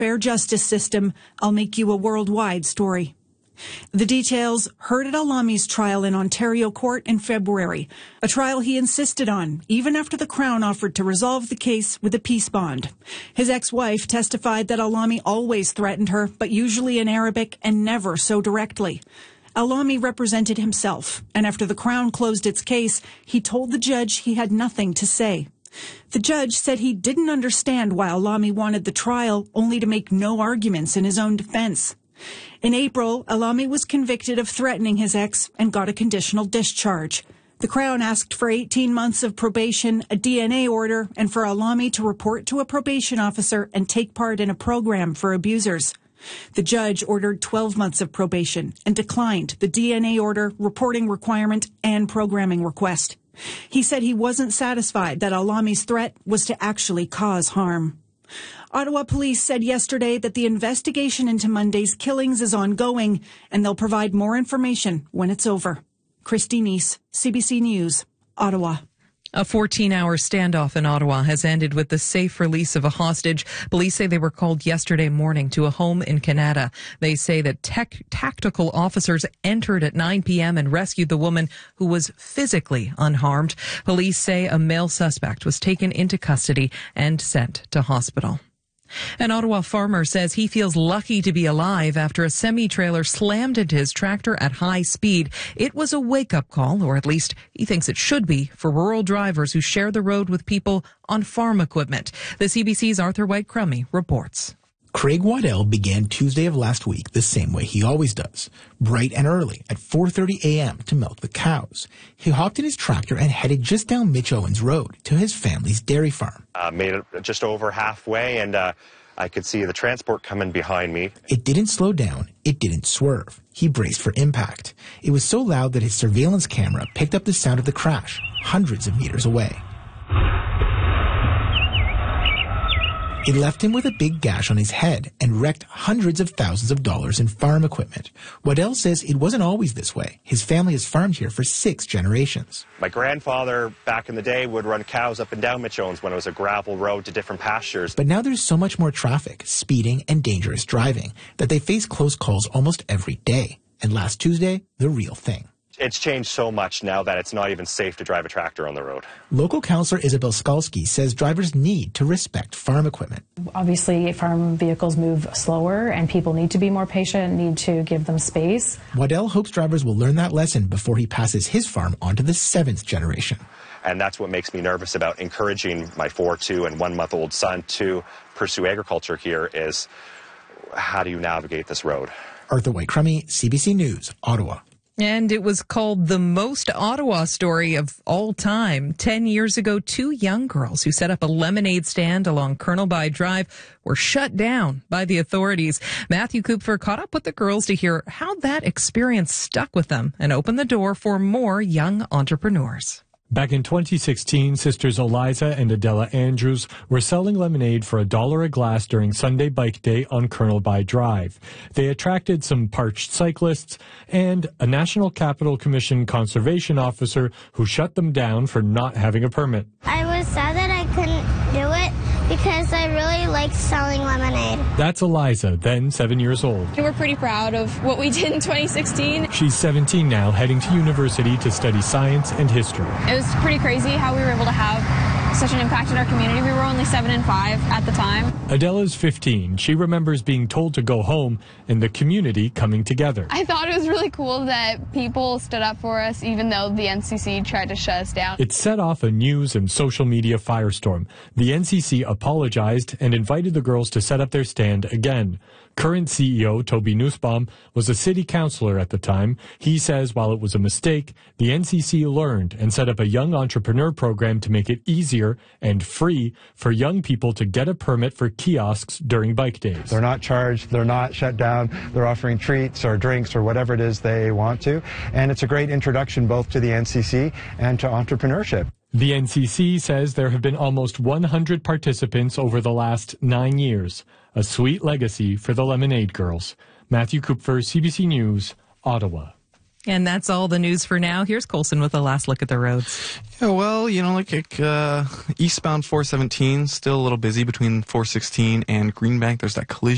fair justice system, I'll make you a worldwide story. The details heard at Alami's trial in Ontario court in February, a trial he insisted on, even after the Crown offered to resolve the case with a peace bond. His ex-wife testified that Alami always threatened her, but usually in Arabic and never so directly. Alami represented himself, and after the Crown closed its case, he told the judge he had nothing to say. The judge said he didn't understand why Alami wanted the trial, only to make no arguments in his own defense. In April, Alami was convicted of threatening his ex and got a conditional discharge. The Crown asked for 18 months of probation, a DNA order, and for Alami to report to a probation officer and take part in a program for abusers. The judge ordered 12 months of probation and declined the DNA order, reporting requirement, and programming request. He said he wasn't satisfied that Alami's threat was to actually cause harm. Ottawa police said yesterday that the investigation into Monday's killings is ongoing, and they'll provide more information when it's over. Christy Neese, CBC News, Ottawa. A 14-hour standoff in Ottawa has ended with the safe release of a hostage. Police say they were called yesterday morning to a home in Canada. They say that tactical officers entered at 9 p.m. and rescued the woman, who was physically unharmed. Police say a male suspect was taken into custody and sent to hospital. An Ottawa farmer says he feels lucky to be alive after a semi-trailer slammed into his tractor at high speed. It was a wake-up call, or at least he thinks it should be, for rural drivers who share the road with people on farm equipment. The CBC's Arthur White-Crummey reports. Craig Waddell began Tuesday of last week the same way he always does, bright and early at 4:30 a.m. to milk the cows. He hopped in his tractor and headed just down Mitch Owens Road to his family's dairy farm. Made it just over halfway, and I could see the transport coming behind me. It didn't slow down. It didn't swerve. He braced for impact. It was so loud that his surveillance camera picked up the sound of the crash hundreds of meters away. It left him with a big gash on his head and wrecked hundreds of thousands of dollars in farm equipment. Waddell says it wasn't always this way. His family has farmed here for 6 generations. My grandfather, back in the day, would run cows up and down Mitch Owens when it was a gravel road to different pastures. But now there's so much more traffic, speeding, and dangerous driving that they face close calls almost every day. And last Tuesday, the real thing. It's changed so much now that it's not even safe to drive a tractor on the road. Local councillor Isabel Skalski says drivers need to respect farm equipment. Obviously, farm vehicles move slower and people need to be more patient, need to give them space. Waddell hopes drivers will learn that lesson before he passes his farm on to the 7th generation. And that's what makes me nervous about encouraging my 4, 2, and 1-month-old son to pursue agriculture here is, how do you navigate this road? Arthur White-Crummey, CBC News, Ottawa. And it was called the most Ottawa story of all time. 10 years ago, 2 young girls who set up a lemonade stand along Colonel By Drive were shut down by the authorities. Matthew Kupfer caught up with the girls to hear how that experience stuck with them and opened the door for more young entrepreneurs. Back in 2016, sisters Eliza and Adela Andrews were selling lemonade for $1 a glass during Sunday Bike Day on Colonel By Drive. They attracted some parched cyclists and a National Capital Commission conservation officer who shut them down for not having a permit. I was sad that I couldn't do it because I really liked selling lemonade. That's Eliza, then 7 years old. We're pretty proud of what we did in 2016. She's 17 now, heading to university to study science and history. It was pretty crazy how we were able to have such an impact in our community. We were only 7 and 5 at the time. Adela's 15. She remembers being told to go home and the community coming together. I thought it was really cool that people stood up for us even though the NCC tried to shut us down. It set off a news and social media firestorm. The NCC apologized and invited the girls to set up their stand again. Current CEO Toby Nussbaum was a city councillor at the time. He says while it was a mistake, the NCC learned and set up a young entrepreneur program to make it easier and free for young people to get a permit for kiosks during bike days. They're not charged, they're not shut down, they're offering treats or drinks or whatever it is they want to. And it's a great introduction both to the NCC and to entrepreneurship. The NCC says there have been almost 100 participants over the last 9 years. A sweet legacy for the Lemonade Girls. Matthew Kupfer, CBC News, Ottawa. And that's all the news for now. Here's Colson with a last look at the roads. Yeah, well, eastbound 417, still a little busy between 416 and Greenbank. There's that collision.